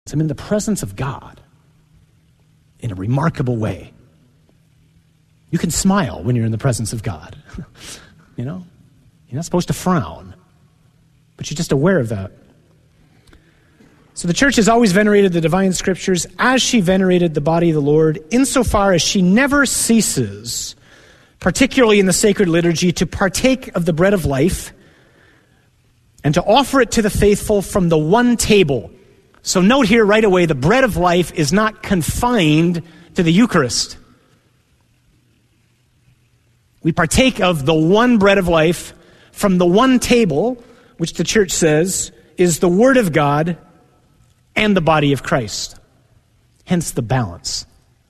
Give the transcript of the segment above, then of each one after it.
I'm in the presence of God in a remarkable way. You can smile when you're in the presence of God. You know? You're not supposed to frown, but you're just aware of that. So the church has always venerated the divine scriptures as she venerated the body of the Lord, insofar as she never ceases, particularly in the sacred liturgy, to partake of the bread of life and to offer it to the faithful from the one table. So note here right away, the bread of life is not confined to the Eucharist. We partake of the one bread of life from the one table, which the church says is the Word of God and the body of Christ. Hence the balance.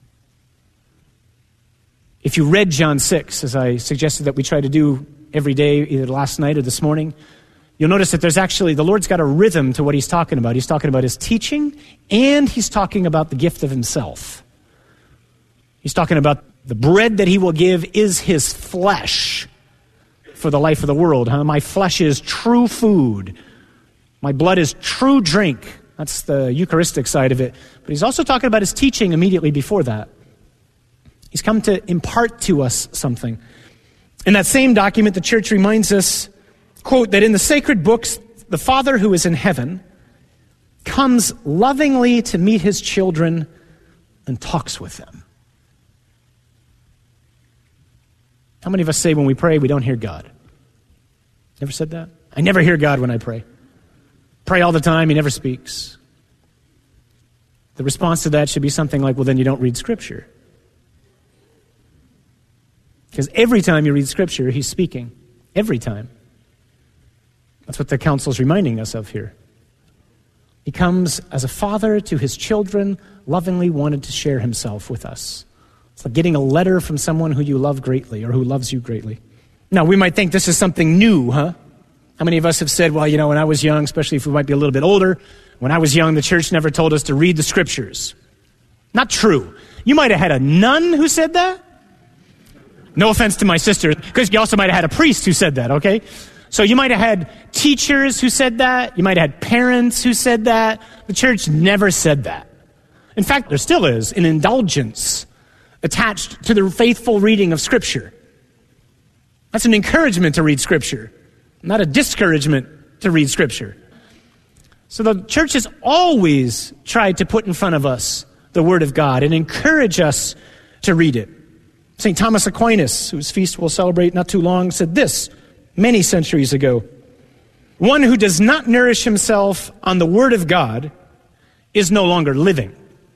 If you read John 6, as I suggested that we try to do every day, either last night or this morning, you'll notice that there's actually, the Lord's got a rhythm to what he's talking about. He's talking about his teaching, and he's talking about the gift of himself. He's talking about the bread that he will give is his flesh for the life of the world. My flesh is true food. My blood is true drink. That's the Eucharistic side of it. But he's also talking about his teaching immediately before that. He's come to impart to us something. In that same document, the church reminds us, quote, that in the sacred books, the Father who is in heaven comes lovingly to meet his children and talks with them. How many of us say when we pray we don't hear God? Never said that? I never hear God when I pray. Pray all the time, he never speaks. The response to that should be something like, well, then you don't read Scripture. Because every time you read Scripture, he's speaking. Every time. That's what the council's reminding us of here. He comes as a father to his children, lovingly wanted to share himself with us. It's like getting a letter from someone who you love greatly or who loves you greatly. Now, we might think this is something new, huh? How many of us have said, well, you know, when I was young, especially if we might be a little bit older, when I was young, the church never told us to read the Scriptures. Not true. You might have had a nun who said that. No offense to my sister, because you also might have had a priest who said that, okay? So you might have had teachers who said that. You might have had parents who said that. The church never said that. In fact, there still is an indulgence attached to the faithful reading of Scripture. That's an encouragement to read Scripture, not a discouragement to read Scripture. So the church has always tried to put in front of us the Word of God and encourage us to read it. St. Thomas Aquinas, whose feast we'll celebrate not too long, said this many centuries ago: one who does not nourish himself on the Word of God is no longer living.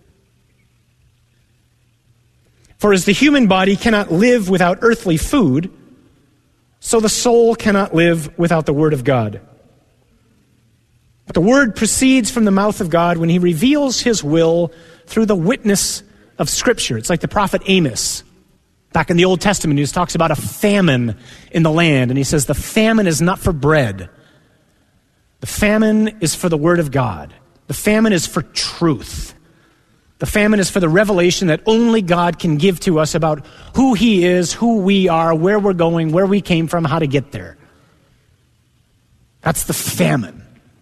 For as the human body cannot live without earthly food, so the soul cannot live without the Word of God. But the Word proceeds from the mouth of God when he reveals his will through the witness of Scripture. It's like the prophet Amos. Back in the Old Testament, he talks about a famine in the land, and he says the famine is not for bread. The famine is for the Word of God. The famine is for truth. The famine is for the revelation that only God can give to us about who he is, who we are, where we're going, where we came from, how to get there. That's the famine.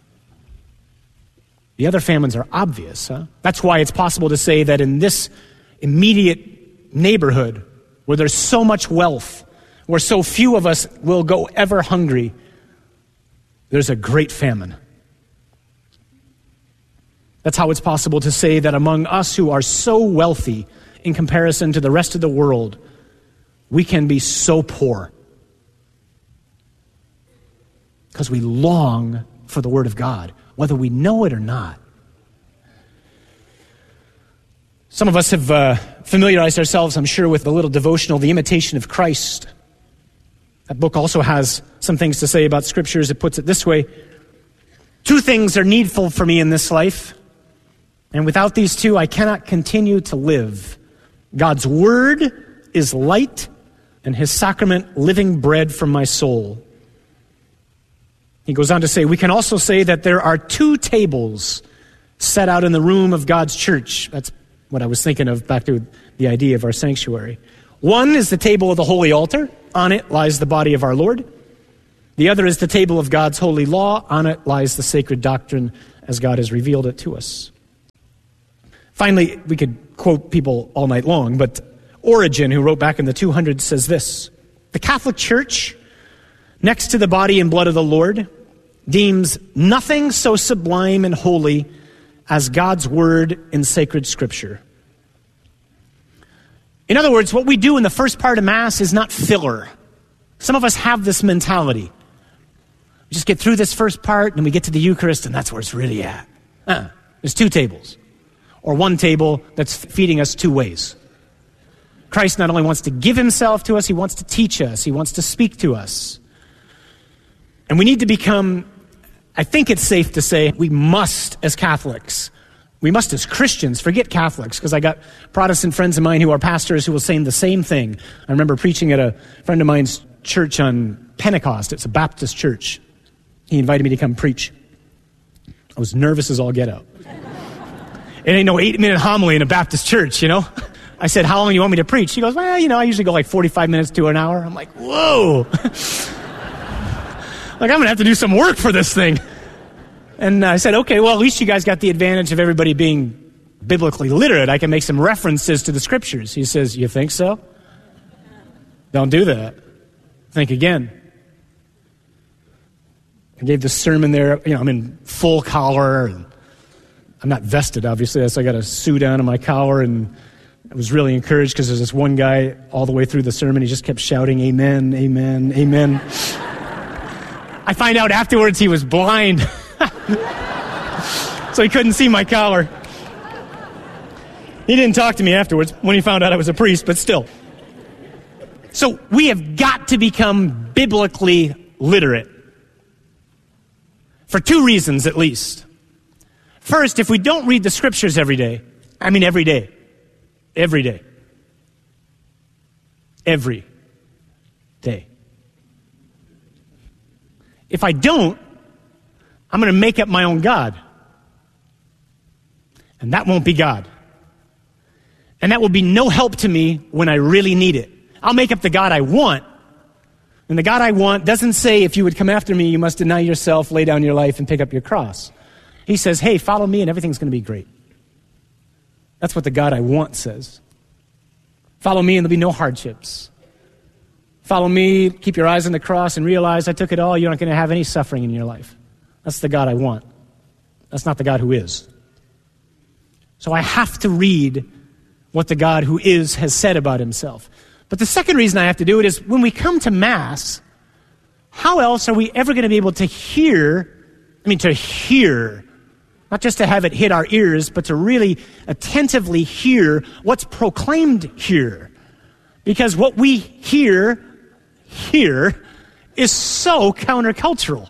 The other famines are obvious, huh? That's why it's possible to say that in this immediate neighborhood, where there's so much wealth, where so few of us will go ever hungry, there's a great famine. That's how it's possible to say that among us who are so wealthy in comparison to the rest of the world, we can be so poor. Because we long for the Word of God, whether we know it or not. Some of us have familiarized ourselves, I'm sure, with the little devotional, The Imitation of Christ. That book also has some things to say about Scriptures. It puts it this way: two things are needful for me in this life, and without these two, I cannot continue to live. God's Word is light, and his sacrament living bread from my soul. He goes on to say, we can also say that there are two tables set out in the room of God's church. That's what I was thinking of back to the idea of our sanctuary. One is the table of the holy altar. On it lies the body of our Lord. The other is the table of God's holy law. On it lies the sacred doctrine as God has revealed it to us. Finally, we could quote people all night long, but Origen, who wrote back in the 200s, says this: the Catholic Church, next to the body and blood of the Lord, deems nothing so sublime and holy as God's word in sacred scripture. In other words, what we do in the first part of Mass is not filler. Some of us have this mentality. We just get through this first part, and we get to the Eucharist, and that's where it's really at. There's two tables, or one table that's feeding us two ways. Christ not only wants to give himself to us, he wants to teach us, he wants to speak to us. And we need to become, I think it's safe to say, we must as Catholics, we must as Christians, forget Catholics, because I got Protestant friends of mine who are pastors who will say the same thing. I remember preaching at a friend of mine's church on Pentecost. It's a Baptist church. He invited me to come preach. I was nervous as all get out. It ain't no 8-minute homily in a Baptist church, you know? I said, how long do you want me to preach? He goes, well, I usually go like 45 minutes to an hour. I'm like, whoa. Like, I'm going to have to do some work for this thing. And I said, okay, well, at least you guys got the advantage of everybody being biblically literate. I can make some references to the scriptures. He says, you think so? Don't do that. Think again. I gave the sermon there. I'm in full collar. And I'm not vested, obviously. So I got a suit on my collar. And I was really encouraged because there's this one guy all the way through the sermon. He just kept shouting, amen, amen, amen. I find out afterwards he was blind. So he couldn't see my collar. He didn't talk to me afterwards when he found out I was a priest, but still. So we have got to become biblically literate. For two reasons at least. First, if we don't read the scriptures every day, every day. If I don't, I'm going to make up my own God. And that won't be God. And that will be no help to me when I really need it. I'll make up the God I want. And the God I want doesn't say, if you would come after me, you must deny yourself, lay down your life, and pick up your cross. He says, hey, follow me and everything's going to be great. That's what the God I want says. Follow me and there'll be no hardships. Follow me, keep your eyes on the cross and realize I took it all. You're not going to have any suffering in your life. That's the God I want. That's not the God who is. So I have to read what the God who is has said about himself. But the second reason I have to do it is when we come to Mass, how else are we ever going to be able to hear, not just to have it hit our ears, but to really attentively hear what's proclaimed here. Because what we hear here is so countercultural.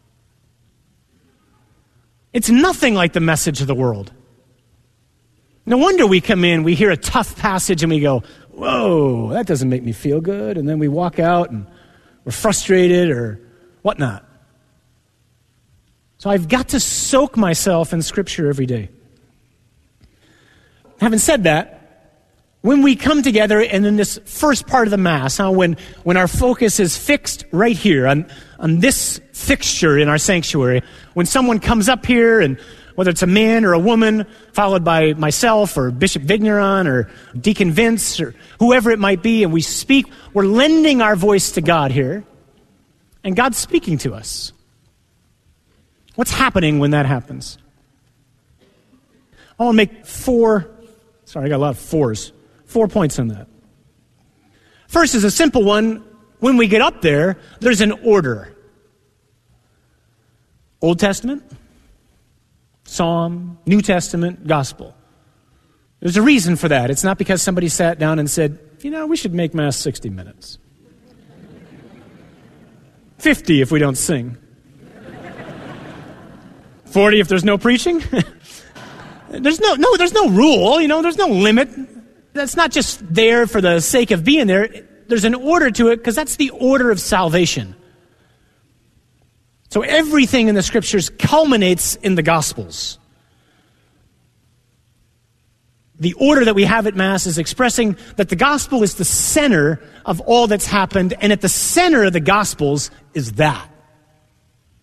It's nothing like the message of the world. No wonder we come in, we hear a tough passage and we go, whoa, that doesn't make me feel good. And then we walk out and we're frustrated or whatnot. So I've got to soak myself in Scripture every day. Having said that, when we come together and in this first part of the Mass, when our focus is fixed right here on this fixture in our sanctuary, when someone comes up here, and whether it's a man or a woman, followed by myself or Bishop Vigneron or Deacon Vince or whoever it might be, and we speak, we're lending our voice to God here, and God's speaking to us. What's happening when that happens? I want to make I got a lot of fours. 4 points on that. First is a simple one. When we get up there, there's an order. Old Testament, Psalm, New Testament, Gospel. There's a reason for that. It's not because somebody sat down and said, we should make Mass 60 minutes. 50 if we don't sing. 40 if there's no preaching. There's no rule, there's no limit. That's not just there for the sake of being there. There's an order to it because that's the order of salvation. So everything in the Scriptures culminates in the Gospels. The order that we have at Mass is expressing that the Gospel is the center of all that's happened, and at the center of the Gospels is that.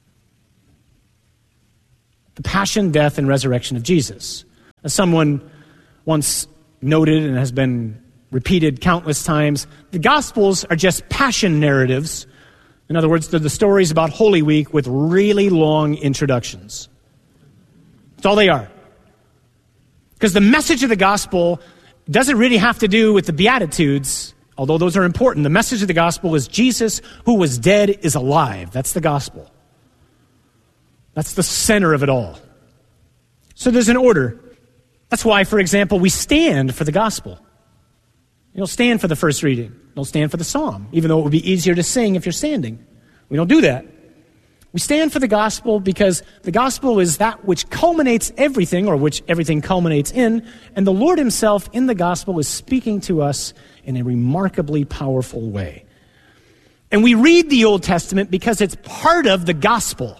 The passion, death, and resurrection of Jesus. As someone once noted and has been repeated countless times, the Gospels are just passion narratives. In other words, they're the stories about Holy Week with really long introductions. That's all they are. Because the message of the Gospel doesn't really have to do with the Beatitudes, although those are important. The message of the Gospel is Jesus, who was dead, is alive. That's the Gospel. That's the center of it all. So there's an order. That's why, for example, we stand for the Gospel. You don't stand for the first reading. You don't stand for the psalm, even though it would be easier to sing if you're standing. We don't do that. We stand for the gospel because the gospel is that which culminates everything, or which everything culminates in, and the Lord himself in the gospel is speaking to us in a remarkably powerful way. And we read the Old Testament because it's part of the gospel.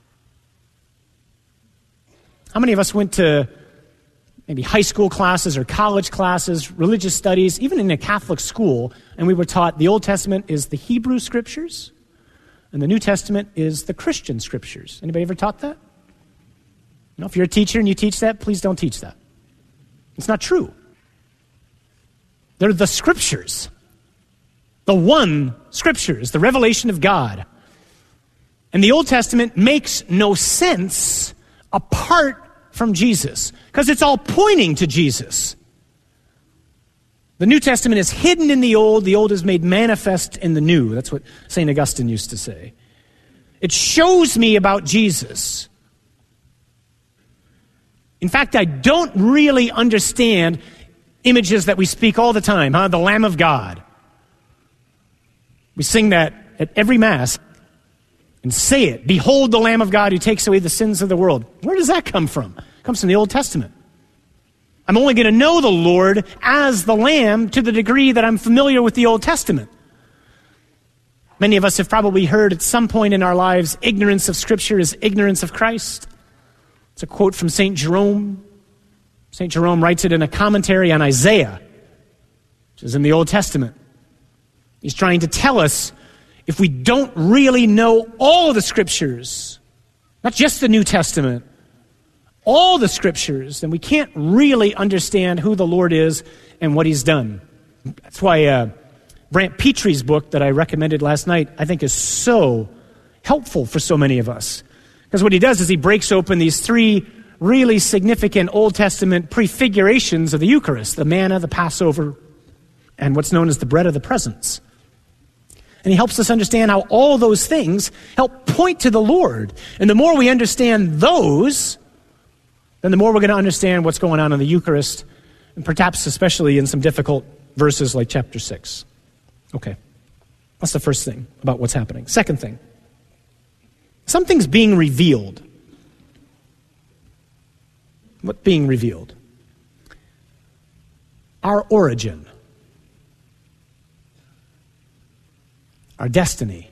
How many of us went to maybe high school classes or college classes, religious studies, even in a Catholic school, and we were taught the Old Testament is the Hebrew Scriptures and the New Testament is the Christian Scriptures? Anybody ever taught that? If you're a teacher and you teach that, please don't teach that. It's not true. They're the Scriptures. The one Scriptures, the revelation of God. And the Old Testament makes no sense apart from Jesus, because it's all pointing to Jesus. The New Testament is hidden in the Old is made manifest in the New. That's what St. Augustine used to say. It shows me about Jesus. In fact, I don't really understand images that we speak all the time, the Lamb of God. We sing that at every Mass and say it. Behold the Lamb of God who takes away the sins of the world. Where does that come from? It comes from the Old Testament. I'm only going to know the Lord as the Lamb to the degree that I'm familiar with the Old Testament. Many of us have probably heard at some point in our lives, ignorance of Scripture is ignorance of Christ. It's a quote from St. Jerome. St. Jerome writes it in a commentary on Isaiah, which is in the Old Testament. He's trying to tell us if we don't really know all of the Scriptures, not just the New Testament, all the Scriptures, then we can't really understand who the Lord is and what he's done. That's why Brant Petree's book that I recommended last night, I think is so helpful for so many of us. Because what he does is he breaks open these three really significant Old Testament prefigurations of the Eucharist, the manna, the Passover, and what's known as the bread of the presence. And he helps us understand how all those things help point to the Lord. And the more we understand those, then the more we're going to understand what's going on in the Eucharist, and perhaps especially in some difficult verses like chapter 6. Okay, that's the first thing about what's happening. Second thing, something's being revealed. What's being revealed? Our origin. Our destiny.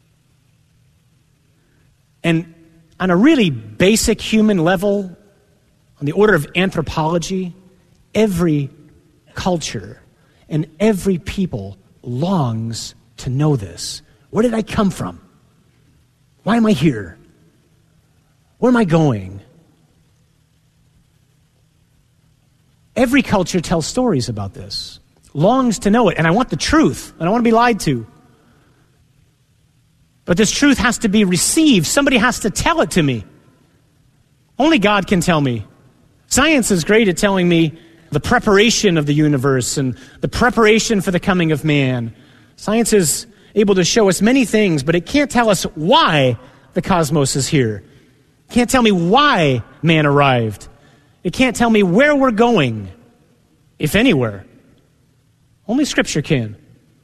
And on a really basic human level, on the order of anthropology, every culture and every people longs to know this. Where did I come from? Why am I here? Where am I going? Every culture tells stories about this, longs to know it, and I want the truth. I don't want to be lied to. But this truth has to be received. Somebody has to tell it to me. Only God can tell me. Science is great at telling me the preparation of the universe and the preparation for the coming of man. Science is able to show us many things, but it can't tell us why the cosmos is here. It can't tell me why man arrived. It can't tell me where we're going, if anywhere. Only Scripture can.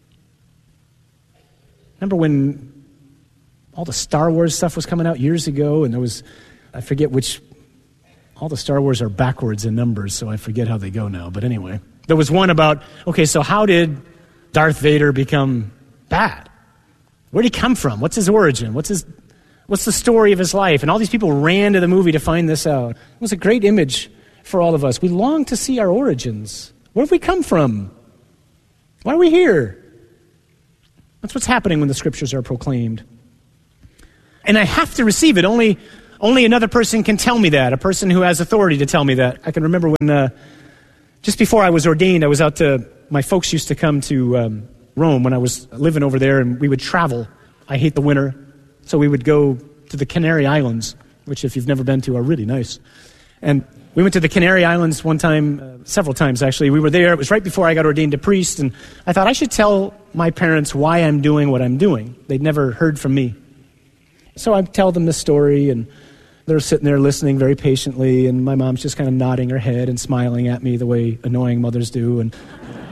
Remember when all the Star Wars stuff was coming out years ago, and there was, I forget which, all the Star Wars are backwards in numbers, so I forget how they go now. But anyway, there was one about, okay, so how did Darth Vader become bad? Where did he come from? What's his origin? What's the story of his life? And all these people ran to the movie to find this out. It was a great image for all of us. We long to see our origins. Where have we come from? Why are we here? That's what's happening when the Scriptures are proclaimed. And I have to receive it. Only another person can tell me that, a person who has authority to tell me that. I can remember when Just before I was ordained, my folks used to come to Rome when I was living over there, and we would travel. I hate the winter, so we would go to the Canary Islands, which if you've never been to are really nice. And we went to the Canary Islands one time, several times actually. We were there. It was right before I got ordained a priest, and I thought I should tell my parents why I'm doing what I'm doing. They'd never heard from me. So I tell them the story, and they're sitting there listening very patiently, and my mom's just kind of nodding her head and smiling at me the way annoying mothers do. And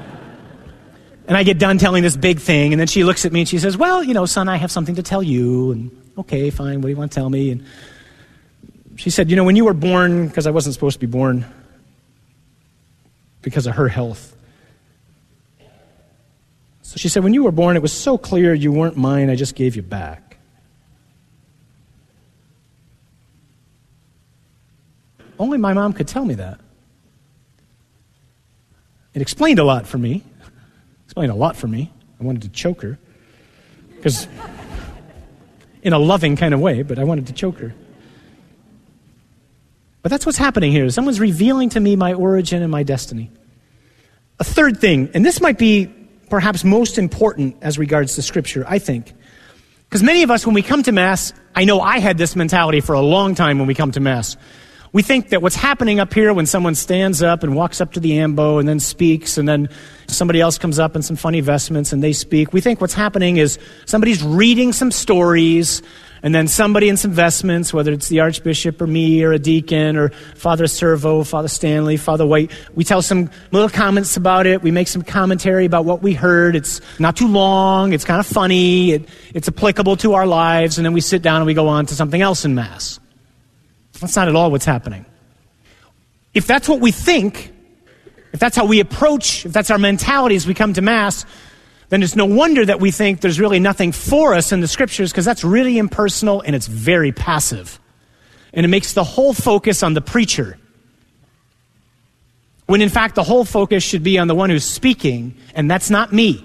I get done telling this big thing, and then she looks at me and she says, well, son, I have something to tell you. And okay, fine, what do you want to tell me? And she said, when you were born, because I wasn't supposed to be born because of her health. So she said, when you were born, it was so clear you weren't mine, I just gave you back. Only my mom could tell me that. It explained a lot for me. I wanted to choke her. Because in a loving kind of way, but I wanted to choke her. But that's what's happening here. Someone's revealing to me my origin and my destiny. A third thing, and this might be perhaps most important as regards to Scripture, I think. Because many of us, when we come to Mass, I know I had this mentality for a long time when we come to Mass. We think that what's happening up here when someone stands up and walks up to the ambo and then speaks, and then somebody else comes up in some funny vestments and they speak, we think what's happening is somebody's reading some stories, and then somebody in some vestments, whether it's the Archbishop or me or a deacon or Father Servo, Father Stanley, Father White, we tell some little comments about it. We make some commentary about what we heard. It's not too long. It's kind of funny. It's applicable to our lives. And then we sit down and we go on to something else in Mass. That's not at all what's happening. If that's what we think, if that's how we approach, if that's our mentality as we come to Mass, then it's no wonder that we think there's really nothing for us in the Scriptures, because that's really impersonal and it's very passive. And it makes the whole focus on the preacher. When in fact the whole focus should be on the one who's speaking, and that's not me.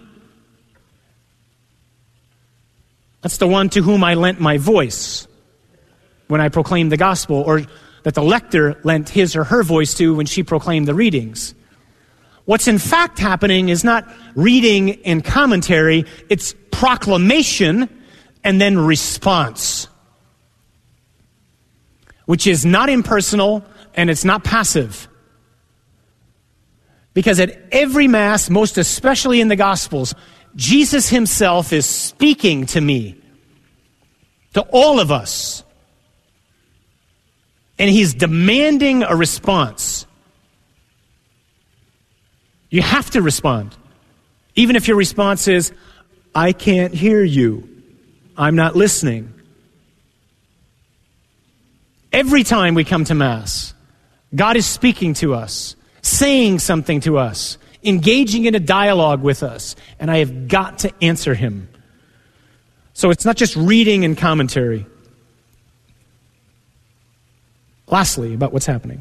That's the one to whom I lent my voice when I proclaimed the gospel, or that the lector lent his or her voice to when she proclaimed the readings. What's in fact happening is not reading and commentary, it's proclamation and then response, which is not impersonal and it's not passive. Because at every Mass, most especially in the Gospels, Jesus himself is speaking to me, to all of us, and he's demanding a response. You have to respond. Even if your response is, I can't hear you. I'm not listening. Every time we come to Mass, God is speaking to us, saying something to us, engaging in a dialogue with us, and I have got to answer him. So it's not just reading and commentary. Lastly, about what's happening.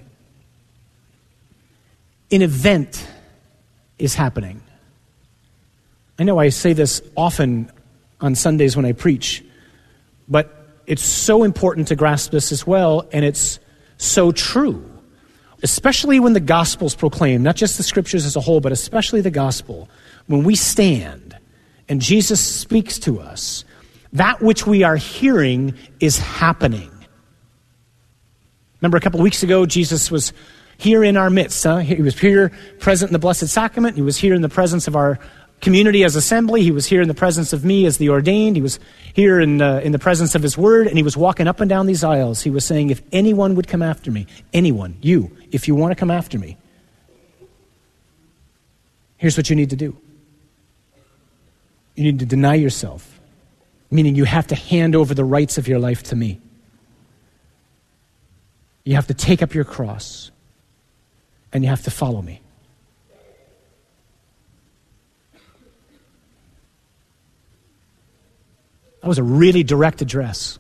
An event is happening. I know I say this often on Sundays when I preach, but it's so important to grasp this as well, and it's so true. Especially when the gospel's proclaimed, not just the Scriptures as a whole, but especially the gospel. When we stand and Jesus speaks to us, that which we are hearing is happening. Remember a couple weeks ago, Jesus was here in our midst. He was here present in the Blessed Sacrament. He was here in the presence of our community as assembly. He was here in the presence of me as the ordained. He was here in the presence of his word, and he was walking up and down these aisles. He was saying, if anyone would come after me, anyone, you, if you want to come after me, here's what you need to do. You need to deny yourself, meaning you have to hand over the rights of your life to me. You have to take up your cross, and you have to follow me. That was a really direct address.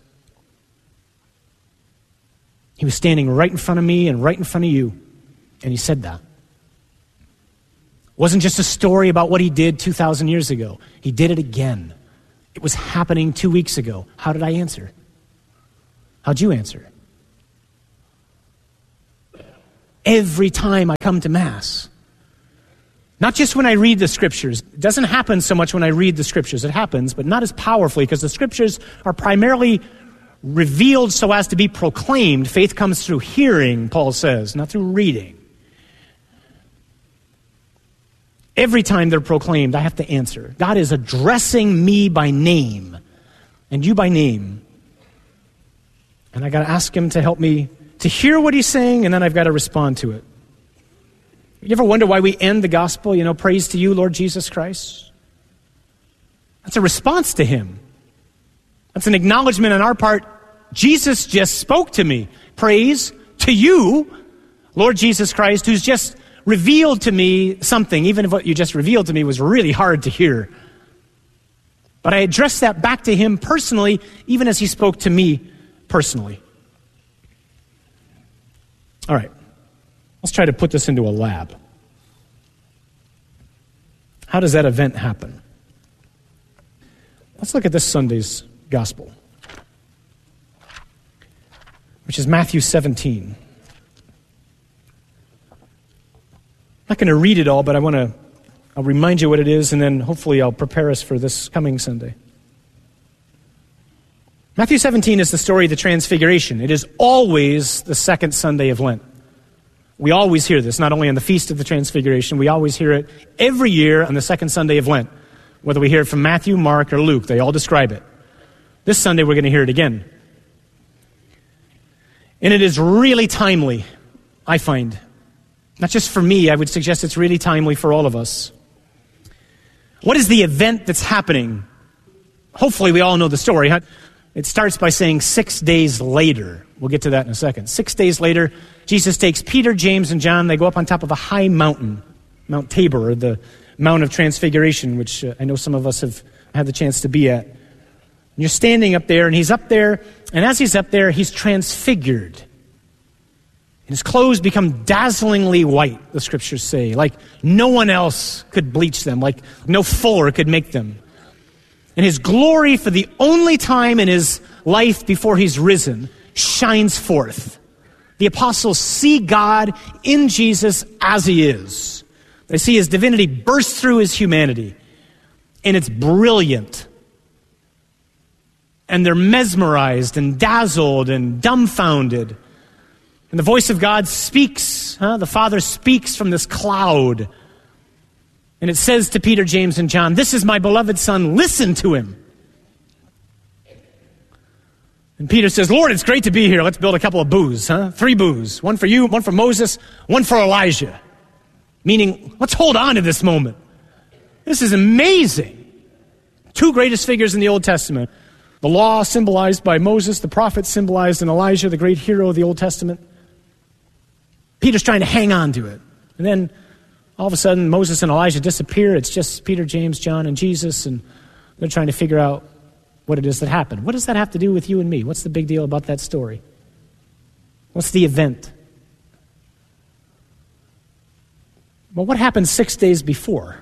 He was standing right in front of me and right in front of you, and he said that. It wasn't just a story about what he did 2,000 years ago. He did it again. It was happening 2 weeks ago. How did I answer? How'd you answer? Every time I come to Mass, Not just when I read the Scriptures. It doesn't happen so much when I read the Scriptures. It happens, but not as powerfully, because the Scriptures are primarily revealed so as to be proclaimed. Faith comes through hearing, Paul says, not through reading. Every time they're proclaimed, I have to answer. God is addressing me by name, and you by name. And I got to ask him to help me to hear what he's saying, and then I've got to respond to it. You ever wonder why we end the gospel, praise to you, Lord Jesus Christ? That's a response to him. That's an acknowledgement on our part. Jesus just spoke to me. Praise to you, Lord Jesus Christ, who's just revealed to me something, even if what you just revealed to me was really hard to hear. But I addressed that back to him personally, even as he spoke to me personally. All right. Let's try to put this into a lab. How does that event happen? Let's look at this Sunday's gospel, which is Matthew 17. I'm not going to read it all, but I'll remind you what it is, and then hopefully I'll prepare us for this coming Sunday. Matthew 17 is the story of the Transfiguration. It is always the second Sunday of Lent. We always hear this, not only on the Feast of the Transfiguration, we always hear it every year on the second Sunday of Lent. Whether we hear it from Matthew, Mark, or Luke, they all describe it. This Sunday we're going to hear it again. And it is really timely, I find. Not just for me, I would suggest it's really timely for all of us. What is the event that's happening? Hopefully we all know the story. It starts by saying 6 days later. We'll get to that in a second. 6 days later, Jesus takes Peter, James, and John. They go up on top of a high mountain, Mount Tabor, or the Mount of Transfiguration, which I know some of us have had the chance to be at. And you're standing up there, and he's up there, and as he's up there, he's transfigured. And his clothes become dazzlingly white, the scriptures say, like no one else could bleach them, like no fuller could make them. And his glory, for the only time in his life before he's risen, shines forth. The apostles see God in Jesus as he is. They see his divinity burst through his humanity. And it's brilliant. And they're mesmerized and dazzled and dumbfounded. And the voice of God speaks. The Father speaks from this cloud. And it says to Peter, James, and John, "This is my beloved Son, listen to him." And Peter says, "Lord, it's great to be here. Let's build a couple of booths, 3 booths. One for you, one for Moses, one for Elijah." Meaning, let's hold on to this moment. This is amazing. 2 greatest figures in the Old Testament. The law symbolized by Moses, the prophets symbolized in Elijah, the great hero of the Old Testament. Peter's trying to hang on to it. And then all of a sudden, Moses and Elijah disappear. It's just Peter, James, John, and Jesus, and they're trying to figure out what it is that happened. What does that have to do with you and me? What's the big deal about that story? What's the event? Well, what happened 6 days before?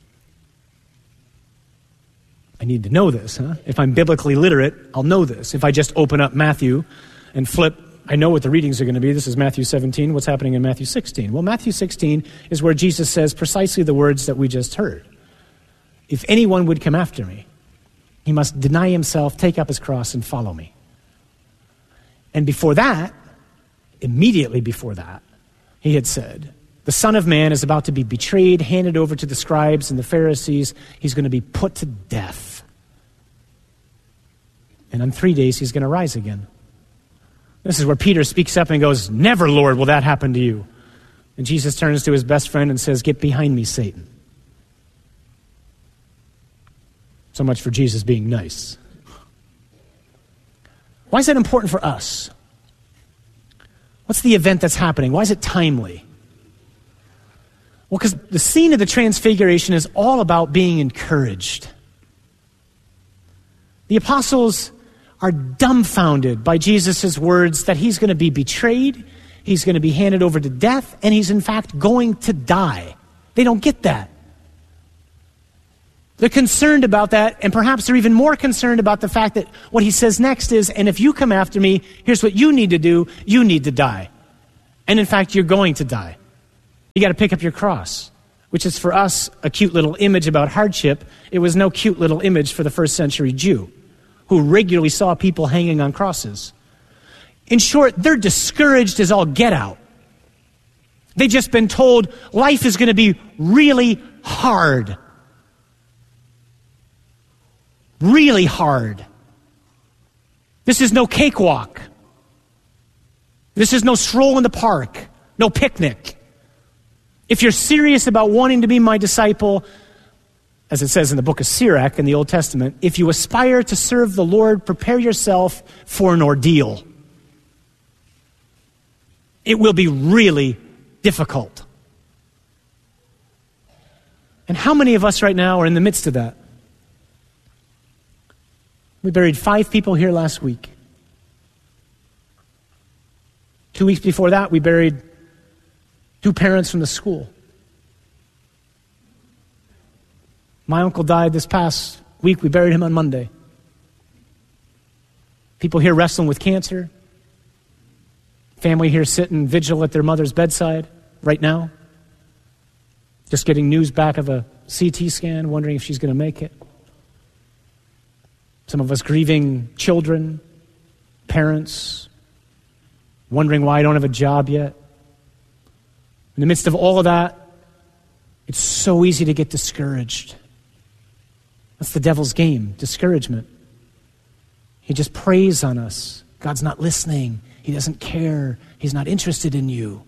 I need to know this, If I'm biblically literate, I'll know this. If I just open up Matthew and flip, I know what the readings are going to be. This is Matthew 17. What's happening in Matthew 16? Well, Matthew 16 is where Jesus says precisely the words that we just heard. If anyone would come after me, he must deny himself, take up his cross, and follow me. And before that, immediately before that, he had said, the Son of Man is about to be betrayed, handed over to the scribes and the Pharisees. He's going to be put to death. And in 3 days, he's going to rise again. This is where Peter speaks up and goes, "Never, Lord, will that happen to you." And Jesus turns to his best friend and says, "Get behind me, Satan." So much for Jesus being nice. Why is that important for us? What's the event that's happening? Why is it timely? Well, because the scene of the Transfiguration is all about being encouraged. The apostles are dumbfounded by Jesus' words that he's going to be betrayed, he's going to be handed over to death, and he's in fact going to die. They don't get that. They're concerned about that, and perhaps they're even more concerned about the fact that what he says next is, "And if you come after me, here's what you need to do. You need to die. And in fact, you're going to die. You got to pick up your cross." which is for us a cute little image about hardship. It was no cute little image for the first century Jew, who regularly saw people hanging on crosses. In short, they're discouraged as all get out. They've just been told life is going to be really hard. Really hard. This is no cakewalk. This is no stroll in the park, no picnic. If you're serious about wanting to be my disciple, as it says in the book of Sirach in the Old Testament, if you aspire to serve the Lord, prepare yourself for an ordeal. It will be really difficult. And how many of us right now are in the midst of that? We buried 5 people here last week. 2 weeks before that, we buried 2 parents from the school. My uncle died this past week. We buried him on Monday. People here wrestling with cancer. Family here sitting vigil at their mother's bedside right now. Just getting news back of a CT scan, wondering if she's going to make it. Some of us grieving children, parents, wondering why I don't have a job yet. In the midst of all of that, it's so easy to get discouraged. That's the devil's game, discouragement. He just preys on us. God's not listening. He doesn't care. He's not interested in you.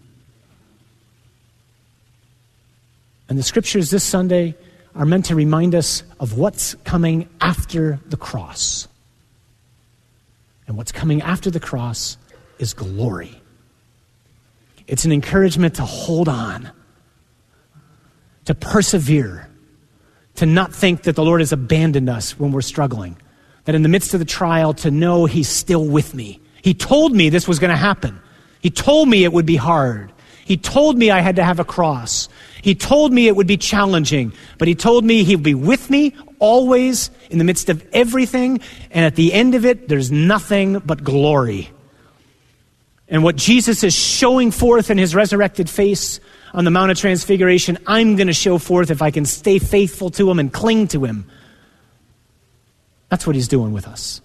And the scriptures this Sunday are meant to remind us of what's coming after the cross. And what's coming after the cross is glory. It's an encouragement to hold on, to persevere, to not think that the Lord has abandoned us when we're struggling, that in the midst of the trial, to know He's still with me. He told me this was going to happen. He told me it would be hard. He told me I had to have a cross. He told me it would be challenging, but He told me He would be with me always in the midst of everything, and at the end of it, there's nothing but glory. And what Jesus is showing forth in His resurrected face on the Mount of Transfiguration, I'm going to show forth if I can stay faithful to Him and cling to Him. That's what He's doing with us.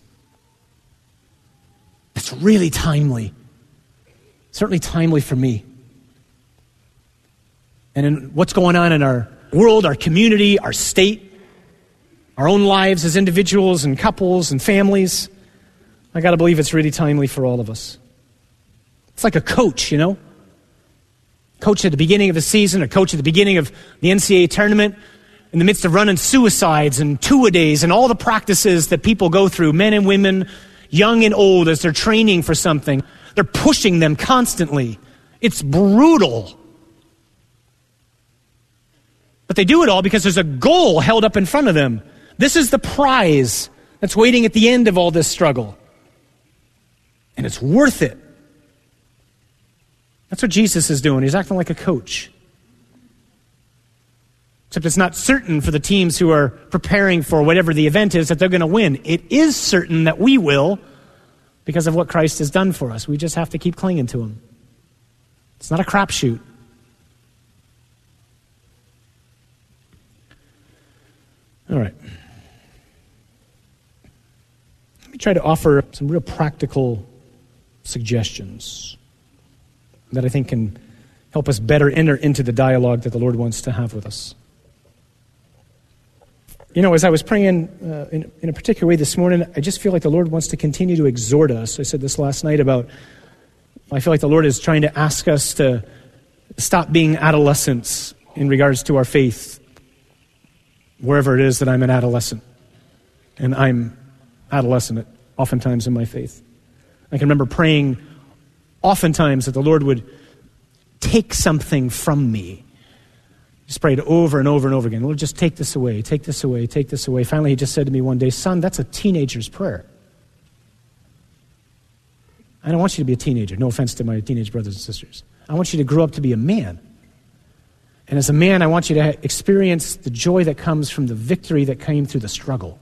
It's really timely. Certainly timely for me. And in what's going on in our world, our community, our state, our own lives as individuals and couples and families, I got to believe it's really timely for all of us. It's like a coach, you know? Coach at the beginning of the season, a coach at the beginning of the NCAA tournament, in the midst of running suicides and two-a-days and all the practices that people go through, men and women, young and old, as they're training for something. They're pushing them constantly. It's brutal. But they do it all because there's a goal held up in front of them. This is the prize that's waiting at the end of all this struggle. And it's worth it. That's what Jesus is doing. He's acting like a coach. Except it's not certain for the teams who are preparing for whatever the event is that they're going to win. It is certain that we will because of what Christ has done for us. We just have to keep clinging to Him. It's not a crapshoot. All right. Let me try to offer some real practical suggestions that I think can help us better enter into the dialogue that the Lord wants to have with us. You know, as I was praying in a particular way this morning, I just feel like the Lord wants to continue to exhort us. I said this last night about, I feel like the Lord is trying to ask us to stop being adolescents in regards to our faith, wherever it is that I'm an adolescent. And I'm adolescent oftentimes in my faith. I can remember praying oftentimes that the Lord would take something from me. Just prayed over and over and over again. Lord, just take this away, take this away, take this away. Finally, He just said to me one day, son, that's a teenager's prayer. I don't want you to be a teenager. No offense to my teenage brothers and sisters. I want you to grow up to be a man. And as a man, I want you to experience the joy that comes from the victory that came through the struggle.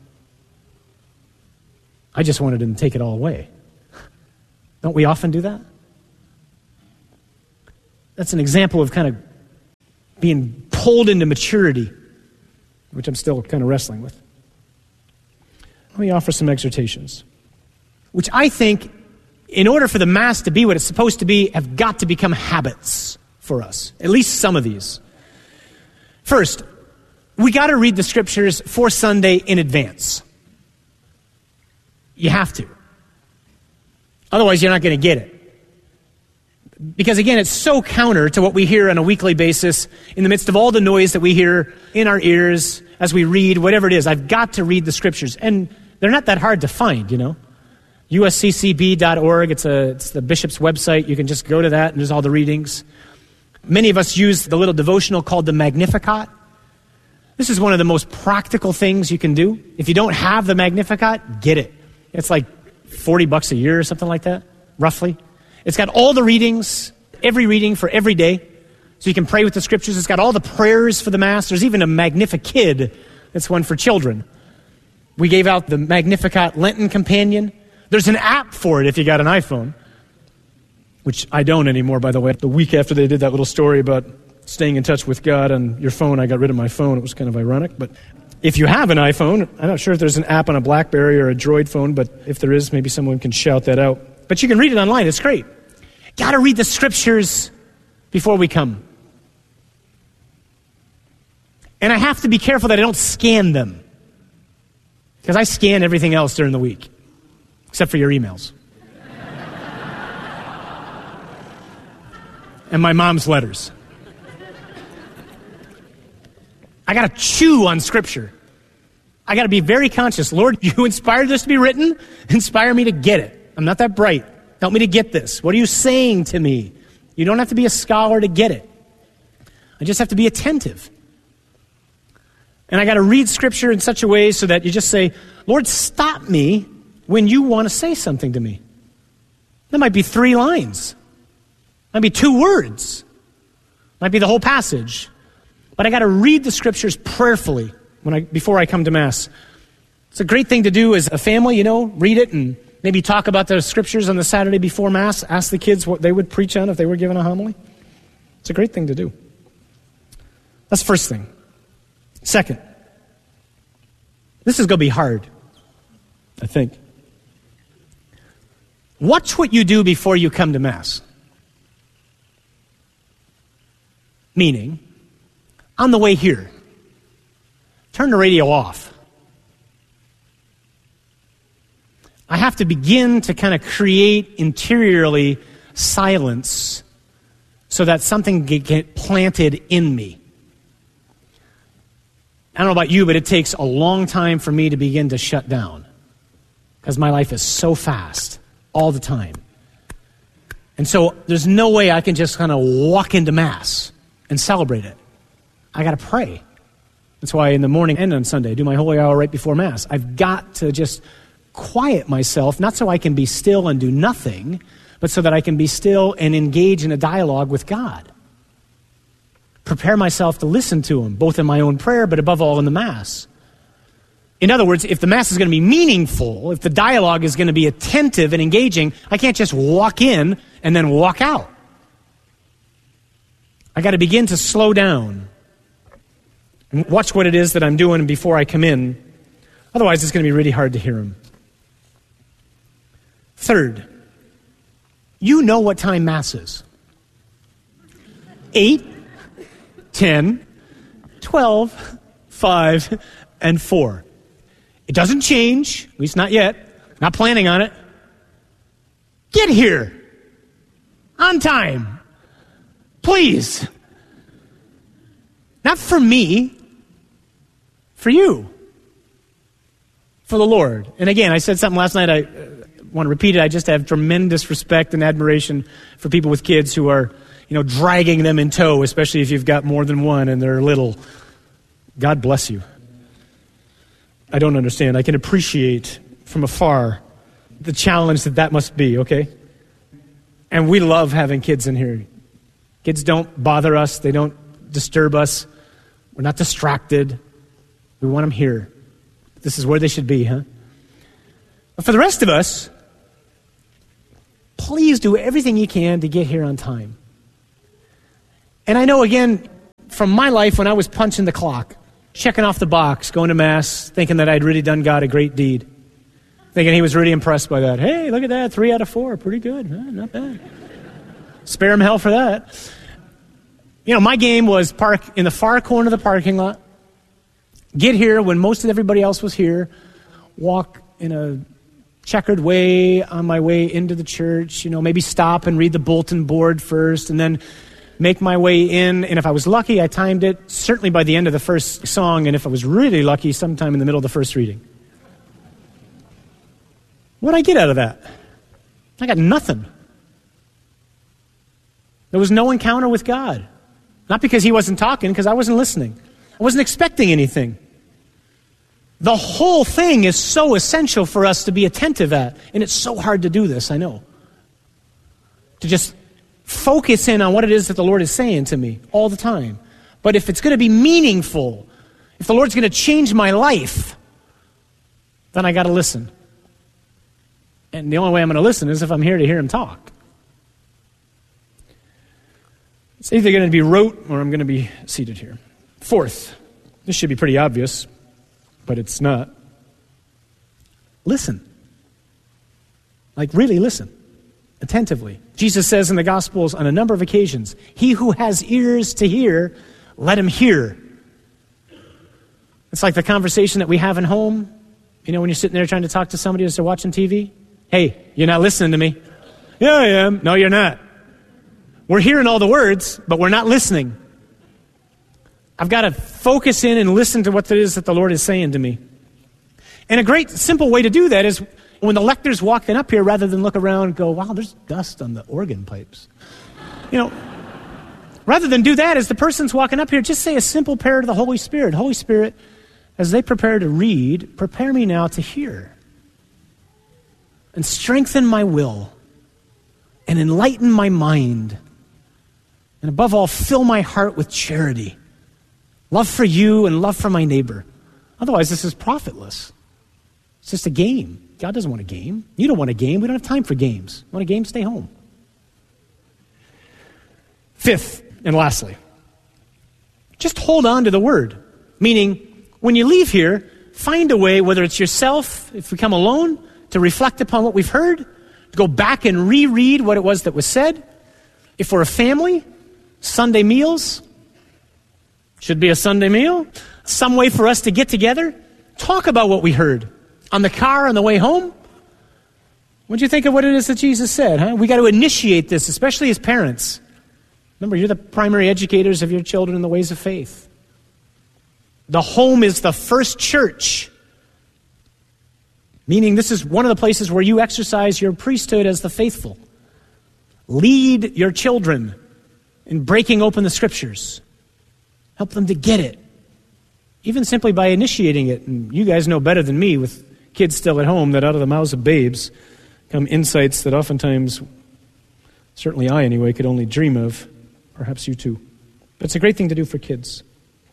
I just wanted Him to take it all away. Don't we often do that? That's an example of kind of being pulled into maturity, which I'm still kind of wrestling with. Let me offer some exhortations, which I think, in order for the Mass to be what it's supposed to be, have got to become habits for us. At least some of these. First, we got to read the Scriptures for Sunday in advance. You have to. Otherwise, you're not going to get it. Because again, it's so counter to what we hear on a weekly basis in the midst of all the noise that we hear in our ears as we read, whatever it is. I've got to read the Scriptures. And they're not that hard to find, you know. usccb.org, it's the bishop's website. You can just go to that and there's all the readings. Many of us use the little devotional called the Magnificat. This is one of the most practical things you can do. If you don't have the Magnificat, get it. It's like $40 a year or something like that, roughly. It's got all the readings, every reading for every day. So you can pray with the Scriptures. It's got all the prayers for the Mass. There's even a Magnificat. That's one for children. We gave out the Magnificat Lenten Companion. There's an app for it if you got an iPhone, which I don't anymore, by the way. The week after they did that little story about staying in touch with God on your phone, I got rid of my phone. It was kind of ironic. But if you have an iPhone, I'm not sure if there's an app on a BlackBerry or a Droid phone, but if there is, maybe someone can shout that out. But you can read it online. It's great. Got to read the Scriptures before we come. And I have to be careful that I don't scan them. Because I scan everything else during the week. Except for your emails. And my mom's letters. I got to chew on Scripture. I got to be very conscious. Lord, you inspired this to be written. Inspire me to get it. I'm not that bright. Help me to get this. What are you saying to me? You don't have to be a scholar to get it. I just have to be attentive. And I got to read Scripture in such a way so that you just say, Lord, stop me when you want to say something to me. That might be 3 lines. Might be 2 words. Might be the whole passage. But I got to read the Scriptures prayerfully before I come to Mass. It's a great thing to do as a family, you know, read it and maybe talk about the Scriptures on the Saturday before Mass. Ask the kids what they would preach on if they were given a homily. It's a great thing to do. That's the first thing. Second, this is going to be hard, I think. Watch what you do before you come to Mass. Meaning, on the way here, turn the radio off. I have to begin to kind of create interiorly silence so that something can get planted in me. I don't know about you, but it takes a long time for me to begin to shut down because my life is so fast all the time. And so there's no way I can just kind of walk into Mass and celebrate it. I got to pray. That's why in the morning and on Sunday, I do my holy hour right before Mass. I've got to just quiet myself, not so I can be still and do nothing, but so that I can be still and engage in a dialogue with God. Prepare myself to listen to Him, both in my own prayer, but above all in the Mass. In other words, if the Mass is going to be meaningful, if the dialogue is going to be attentive and engaging, I can't just walk in and then walk out. I got to begin to slow down and watch what it is that I'm doing before I come in. Otherwise, it's going to be really hard to hear Him. Third, you know what time Mass is. 8, 10, 12, 5, and 4. It doesn't change, at least not yet. Not planning on it. Get here. On time. Please. Not for me. For you. For the Lord. And again, I said something last night, I want to repeat it. I just have tremendous respect and admiration for people with kids who are, dragging them in tow, especially if you've got more than one and they're little. God bless you. I don't understand. I can appreciate from afar the challenge that must be, okay? And we love having kids in here. Kids don't bother us. They don't disturb us. We're not distracted. We want them here. This is where they should be, huh? But for the rest of us, please do everything you can to get here on time. And I know, again, from my life when I was punching the clock, checking off the box, going to Mass, thinking that I'd really done God a great deed, thinking he was really impressed by that. Hey, look at that, 3 out of 4, pretty good, not bad. Spare him hell for that. My game was park in the far corner of the parking lot, get here when most of everybody else was here, walk in a checkered way on my way into the church, maybe stop and read the bulletin board first, and then make my way in. And if I was lucky, I timed it, certainly by the end of the first song, and if I was really lucky, sometime in the middle of the first reading. What did I get out of that? I got nothing. There was no encounter with God. Not because he wasn't talking, because I wasn't listening. I wasn't expecting anything. The whole thing is so essential for us to be attentive at, and it's so hard to do this, I know. To just focus in on what it is that the Lord is saying to me all the time. But if it's going to be meaningful, if the Lord's going to change my life, then I got to listen. And the only way I'm going to listen is if I'm here to hear him talk. It's either going to be rote or I'm going to be seated here. Fourth, this should be pretty obvious, but it's not. Listen. Like really listen. Attentively. Jesus says in the Gospels on a number of occasions, he who has ears to hear, let him hear. It's like the conversation that we have at home. When you're sitting there trying to talk to somebody as they're watching TV. Hey, you're not listening to me. Yeah, I am. No, you're not. We're hearing all the words, but we're not listening. I've got to focus in and listen to what it is that the Lord is saying to me. And a great simple way to do that is when the lector's walking up here, rather than look around and go, wow, there's dust on the organ pipes. Rather than do that, as the person's walking up here, just say a simple prayer to the Holy Spirit. Holy Spirit, as they prepare to read, prepare me now to hear. And strengthen my will. And enlighten my mind. And above all, fill my heart with charity. Love for you and love for my neighbor. Otherwise, this is profitless. It's just a game. God doesn't want a game. You don't want a game. We don't have time for games. Want a game? Stay home. Fifth, and lastly, just hold on to the word. Meaning, when you leave here, find a way, whether it's yourself, if we come alone, to reflect upon what we've heard, to go back and reread what it was that was said. If we're a family, Sunday meals, should be a Sunday meal. Some way for us to get together, talk about what we heard. On the car on the way home, what do you think of what it is that Jesus said? Huh? We got to initiate this, especially as parents. Remember, you're the primary educators of your children in the ways of faith. The home is the first church. Meaning this is one of the places where you exercise your priesthood as the faithful. Lead your children in breaking open the scriptures. Help them to get it. Even simply by initiating it. And you guys know better than me with kids still at home that out of the mouths of babes come insights that oftentimes, certainly I anyway, could only dream of. Perhaps you too. But it's a great thing to do for kids.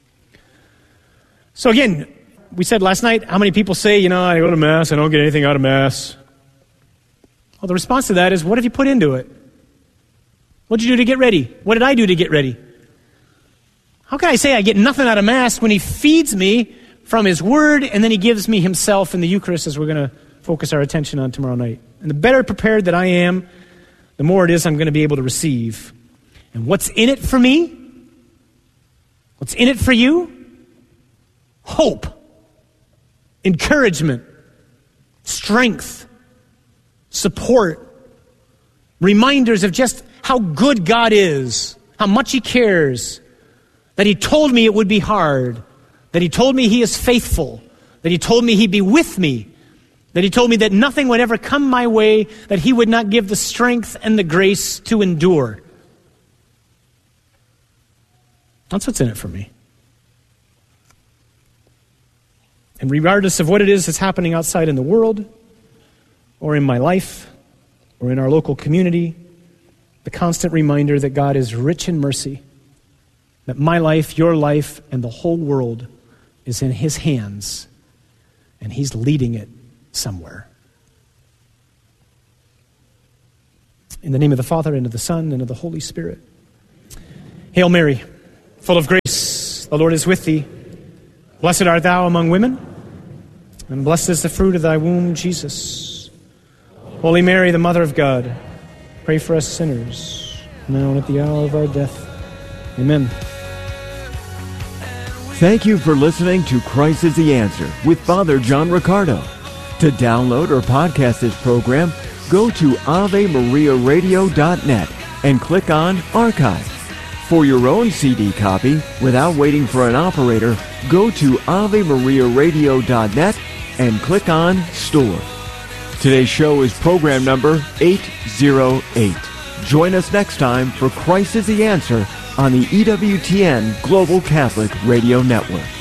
So again, we said last night, how many people say, I go to Mass, I don't get anything out of Mass. Well, the response to that is, what have you put into it? What did you do to get ready? What did I do to get ready? How can I say I get nothing out of Mass when he feeds me from his word and then he gives me himself in the Eucharist, as we're going to focus our attention on tomorrow night? And the better prepared that I am, the more it is I'm going to be able to receive. And what's in it for me? What's in it for you? Hope, encouragement, strength, support, reminders of just how good God is, how much he cares, that he told me it would be hard, that he told me he is faithful, that he told me he'd be with me, that he told me that nothing would ever come my way, that he would not give the strength and the grace to endure. That's what's in it for me. And regardless of what it is that's happening outside in the world, or in my life, or in our local community, the constant reminder that God is rich in mercy, that my life, your life, and the whole world is in his hands, and he's leading it somewhere. In the name of the Father, and of the Son, and of the Holy Spirit. Hail Mary, full of grace, the Lord is with thee. Blessed art thou among women, and blessed is the fruit of thy womb, Jesus. Holy Mary, the Mother of God, pray for us sinners, now and at the hour of our death. Amen. Thank you for listening to Christ is the Answer with Father John Riccardo. To download or podcast this program, go to AveMariaRadio.net and click on Archive. For your own CD copy, without waiting for an operator, go to AveMariaRadio.net and click on Store. Today's show is program number 808. Join us next time for Christ is the Answer on the EWTN Global Catholic Radio Network.